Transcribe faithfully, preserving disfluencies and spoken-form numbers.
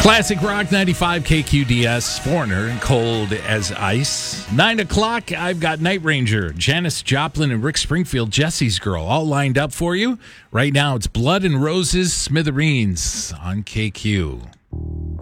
Classic Rock ninety-five K Q D S, Foreigner, and Cold as Ice. Nine o'clock, I've got Night Ranger, Janis Joplin, and Rick Springfield, Jesse's Girl, all lined up for you. Right now, it's Blood and Roses, Smithereens on K Q.